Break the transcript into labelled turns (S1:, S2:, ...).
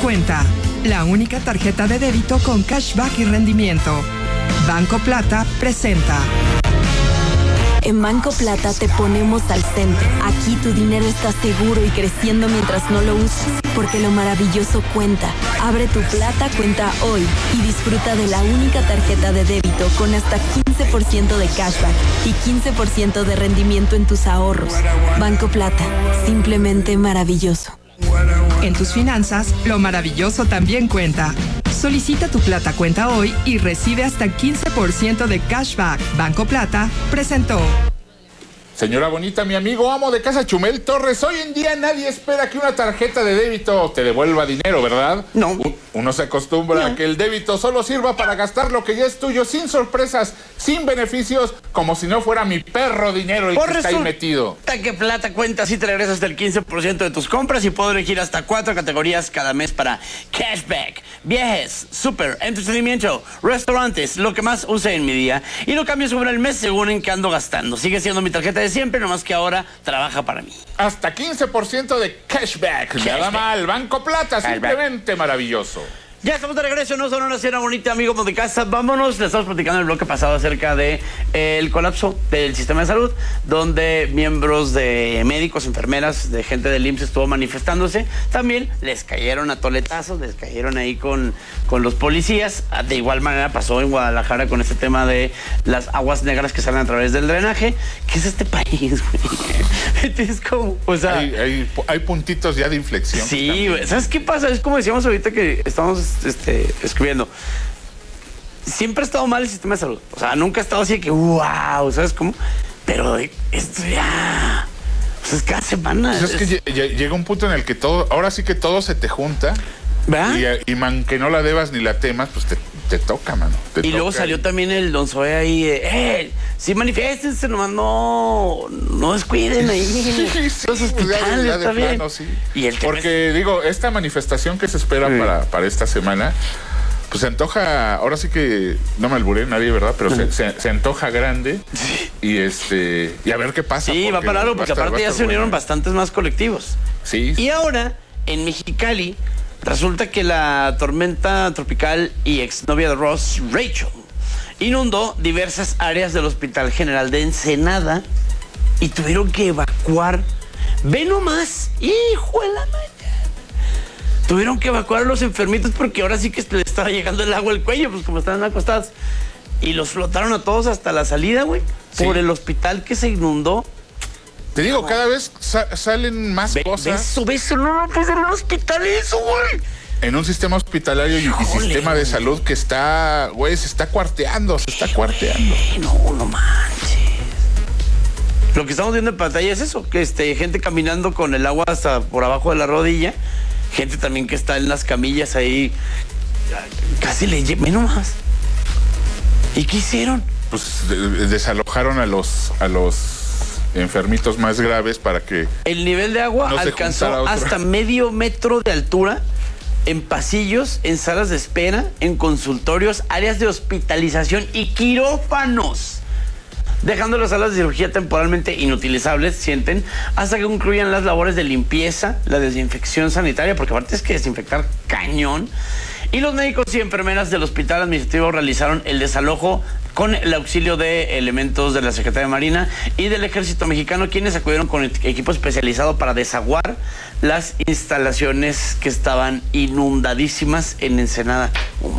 S1: Cuenta, la única tarjeta de débito con cashback y rendimiento. Banco Plata presenta.
S2: En Banco Plata te ponemos al centro. Aquí tu dinero está seguro y creciendo mientras no lo usas, porque lo maravilloso cuenta. Abre tu Plata cuenta hoy y disfruta de la única tarjeta de débito con hasta 15% de cashback y 15% de rendimiento en tus ahorros. Banco Plata, simplemente maravilloso.
S1: En tus finanzas, lo maravilloso también cuenta. Solicita tu Plata cuenta hoy y recibe hasta 15% de cashback. Banco Plata presentó.
S3: Señora bonita, mi amigo amo de casa Chumel Torres, hoy en día nadie espera que una tarjeta de débito te devuelva dinero, ¿verdad?
S4: No.
S3: Uno se acostumbra a que el débito solo sirva para gastar lo que ya es tuyo, sin sorpresas, sin beneficios, como si no fuera mi perro dinero el que está ahí metido.
S4: Que Plata cuenta si te regresas hasta el 15% de tus compras y puedo elegir hasta 4 categorías cada mes para cashback, viajes, súper, entretenimiento, restaurantes, lo que más use en mi día. Y lo cambio sobre el mes según en qué ando gastando. Sigue siendo mi tarjeta de siempre, nomás que ahora trabaja para mí.
S3: Hasta 15% de cashback. Nada mal. Banco Plata, simplemente maravilloso.
S4: Ya estamos de regreso, no son una cena bonita, amigos de casa. Vámonos, les estamos platicando en el bloque pasado acerca de el colapso del sistema de salud, donde miembros de médicos, enfermeras, de gente del IMSS estuvo manifestándose. También les cayeron a toletazos, les cayeron ahí con los policías. De igual manera pasó en Guadalajara con este tema de las aguas negras que salen a través del drenaje. ¿Qué es este país, güey? Es como, o sea...
S3: Hay puntitos ya de inflexión.
S4: Sí, güey. ¿Sabes qué pasa? Es como decíamos ahorita que estamos escribiendo. Siempre ha estado mal el sistema de salud. O sea, nunca ha estado así de que wow, ¿sabes cómo? Pero esto ya... Pues es cada semana.
S3: Pues es que llega un punto en el que todo... Ahora sí que todo se te junta.
S4: ¿Verdad?
S3: Y man, que no la debas ni la temas, pues te toca, mano.
S4: Luego salió también el Don Zoe ahí, sí manifiéstense, nomás no descuiden ahí.
S3: Sí,
S4: los hospitales,
S3: ya de
S4: está bien.
S3: Plano, sí.
S4: Y el
S3: porque, digo, esta manifestación que se espera para esta semana, pues se antoja, ahora sí que no me alburé nadie, ¿verdad? Pero se antoja grande. Sí. Y a ver qué pasa.
S4: Sí, va para algo, porque aparte ya se unieron bastantes más colectivos.
S3: Sí.
S4: Y ahora, en Mexicali, resulta que la tormenta tropical y exnovia de Ross, Rachel, inundó diversas áreas del Hospital General de Ensenada y tuvieron que evacuar. Ve nomás, hijo de la mañana. Tuvieron que evacuar a los enfermitos porque ahora sí que les estaba llegando el agua al cuello, pues como estaban acostados. Y los flotaron a todos hasta la salida, güey, por el hospital que se inundó.
S3: Te digo, cada vez salen más cosas.
S4: Beso, no, pues en un hospital eso, güey.
S3: En un sistema hospitalario y sistema de salud que está, güey, se está cuarteando.
S4: No manches. Lo que estamos viendo en pantalla es eso, que gente caminando con el agua hasta por abajo de la rodilla, gente también que está en las camillas ahí, casi le llevan nomás. ¿Y qué hicieron?
S3: Pues desalojaron a los enfermitos más graves para que
S4: el nivel de agua no alcanzó hasta medio metro de altura en pasillos, en salas de espera, en consultorios, áreas de hospitalización y quirófanos, dejando las salas de cirugía temporalmente inutilizables, sienten, hasta que concluyan las labores de limpieza, la desinfección sanitaria, porque aparte es que desinfectar cañón. Y los médicos y enfermeras del hospital administrativo realizaron el desalojo con el auxilio de elementos de la Secretaría de Marina y del Ejército Mexicano, quienes acudieron con equipo especializado para desaguar las instalaciones que estaban inundadísimas en Ensenada.